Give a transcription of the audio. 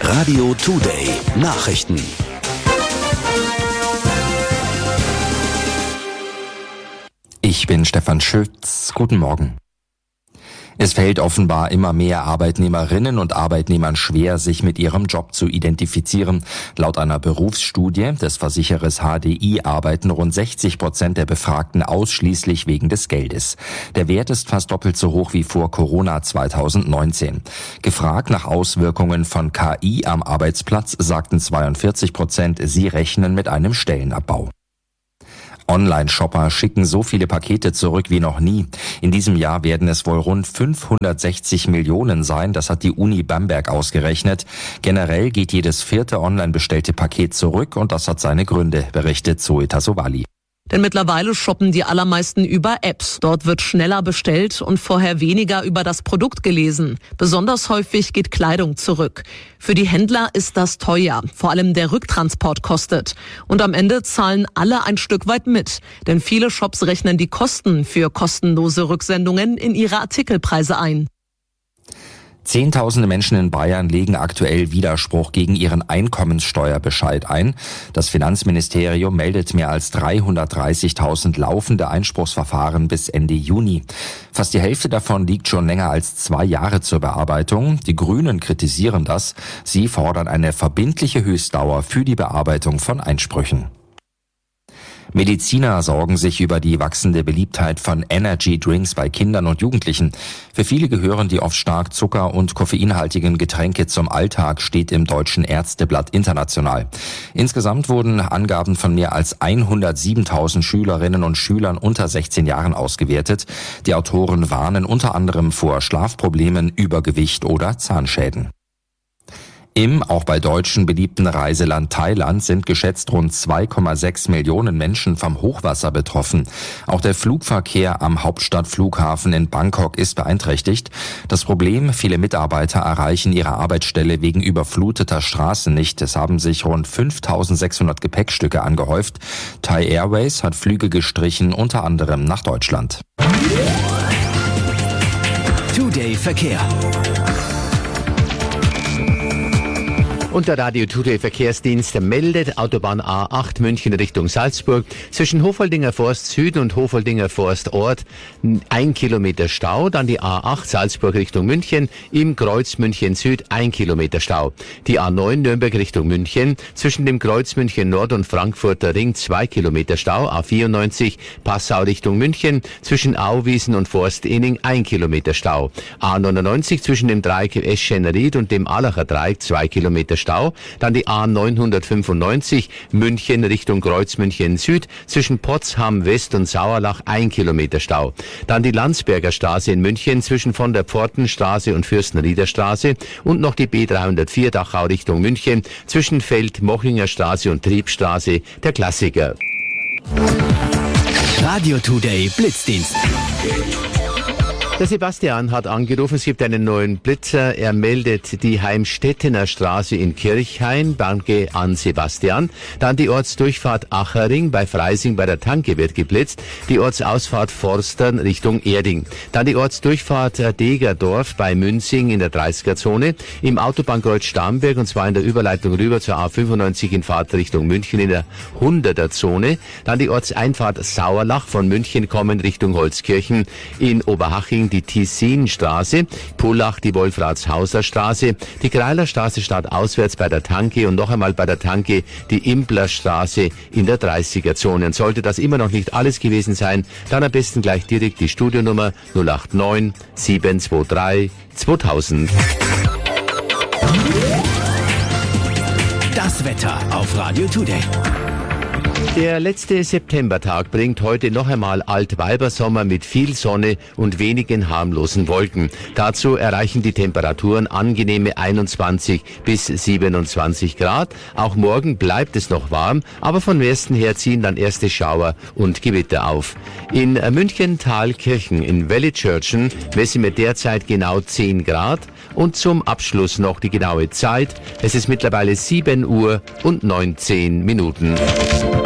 Radio Today Nachrichten. Ich bin Stefan Schütz. Guten Morgen. Es fällt offenbar immer mehr Arbeitnehmerinnen und Arbeitnehmern schwer, sich mit ihrem Job zu identifizieren. Laut einer Berufsstudie des Versicherers HDI arbeiten rund 60% der Befragten ausschließlich wegen des Geldes. Der Wert ist fast doppelt so hoch wie vor Corona 2019. Gefragt nach Auswirkungen von KI am Arbeitsplatz sagten 42%, sie rechnen mit einem Stellenabbau. Online-Shopper schicken so viele Pakete zurück wie noch nie. In diesem Jahr werden es wohl rund 560 Millionen sein, das hat die Uni Bamberg ausgerechnet. Generell geht jedes 4. online bestellte Paket zurück und das hat seine Gründe, berichtet Zoe Tassovali. Denn mittlerweile shoppen die allermeisten über Apps. Dort wird schneller bestellt und vorher weniger über das Produkt gelesen. Besonders häufig geht Kleidung zurück. Für die Händler ist das teuer. Vor allem der Rücktransport kostet. Und am Ende zahlen alle ein Stück weit mit. Denn viele Shops rechnen die Kosten für kostenlose Rücksendungen in ihre Artikelpreise ein. Zehntausende Menschen in Bayern legen aktuell Widerspruch gegen ihren Einkommenssteuerbescheid ein. Das Finanzministerium meldet mehr als 330.000 laufende Einspruchsverfahren bis Ende Juni. Fast die Hälfte davon liegt schon länger als 2 Jahre zur Bearbeitung. Die Grünen kritisieren das. Sie fordern eine verbindliche Höchstdauer für die Bearbeitung von Einsprüchen. Mediziner sorgen sich über die wachsende Beliebtheit von Energy Drinks bei Kindern und Jugendlichen. Für viele gehören die oft stark zucker- und koffeinhaltigen Getränke zum Alltag, steht im Deutschen Ärzteblatt International. Insgesamt wurden Angaben von mehr als 107.000 Schülerinnen und Schülern unter 16 Jahren ausgewertet. Die Autoren warnen unter anderem vor Schlafproblemen, Übergewicht oder Zahnschäden. Im auch bei Deutschen beliebten Reiseland Thailand sind geschätzt rund 2,6 Millionen Menschen vom Hochwasser betroffen. Auch der Flugverkehr am Hauptstadtflughafen in Bangkok ist beeinträchtigt. Das Problem, viele Mitarbeiter erreichen ihre Arbeitsstelle wegen überfluteter Straßen nicht. Es haben sich rund 5.600 Gepäckstücke angehäuft. Thai Airways hat Flüge gestrichen, unter anderem nach Deutschland. Today Verkehr. Und der Radio Today Verkehrsdienst meldet Autobahn A8 München Richtung Salzburg zwischen Hofoldinger Forst Süden und Hofoldinger Forst Ort 1 Kilometer Stau. Dann die A8 Salzburg Richtung München im Kreuz München Süd 1 Kilometer Stau. Die A9 Nürnberg Richtung München zwischen dem Kreuz München Nord und Frankfurter Ring 2 Kilometer Stau. A94 Passau Richtung München zwischen Auwiesen und Forst-Ening 1 Kilometer Stau. A99 zwischen dem Dreieck Eschenried und dem Allacher Dreieck 2 Kilometer Stau. Dann die A995 München Richtung Kreuz München Süd zwischen Potsdam West und Sauerlach 1 Kilometer Stau. Dann die Landsberger Straße in München zwischen von der Pfortenstraße und Fürstenrieder Straße und noch die B304 Dachau Richtung München zwischen Feld-Mochinger Straße und Triebstraße, der Klassiker. Radio Today Blitzdienst. Der Sebastian hat angerufen, es gibt einen neuen Blitzer. Er meldet die Heimstettener Straße in Kirchhain. Danke an Sebastian. Dann die Ortsdurchfahrt Achering bei Freising bei der Tanke wird geblitzt. Die Ortsausfahrt Forstern Richtung Erding. Dann die Ortsdurchfahrt Degerdorf bei Münzing in der 30er-Zone. Im Autobahnkreuz Starnberg und zwar in der Überleitung rüber zur A95 in Fahrt Richtung München in der 100er-Zone. Dann die Ortseinfahrt Sauerlach von München kommen Richtung Holzkirchen in Oberhaching. Die Tessinstraße, Pullach die Wolfratshauser Straße, die Greilerstraße startauswärts bei der Tanke und noch einmal bei der Tanke die Implerstraße in der 30er-Zone. Und sollte das immer noch nicht alles gewesen sein, dann am besten gleich direkt die Studionummer 089 723 2000. Das Wetter auf Radio Today. Der letzte Septembertag bringt heute noch einmal Altweibersommer mit viel Sonne und wenigen harmlosen Wolken. Dazu erreichen die Temperaturen angenehme 21 bis 27 Grad. Auch morgen bleibt es noch warm, aber von Westen her ziehen dann erste Schauer und Gewitter auf. In München-Thalkirchen in Wellichurchen messen wir derzeit genau 10 Grad. Und zum Abschluss noch die genaue Zeit. Es ist mittlerweile 7 Uhr und 19 Minuten.